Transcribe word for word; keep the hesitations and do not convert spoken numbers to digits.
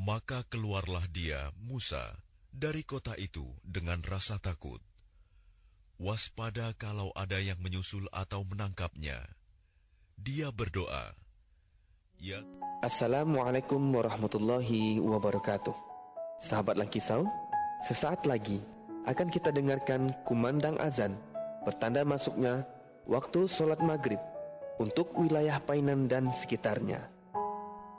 Maka keluarlah dia, Musa, dari kota itu dengan rasa takut. Waspada kalau ada yang menyusul atau menangkapnya. Dia berdoa, Ya Assalamualaikum warahmatullahi wabarakatuh. Sahabat Langkisau, sesaat lagi akan kita dengarkan kumandang azan, pertanda masuknya waktu sholat maghrib untuk wilayah Painan dan sekitarnya.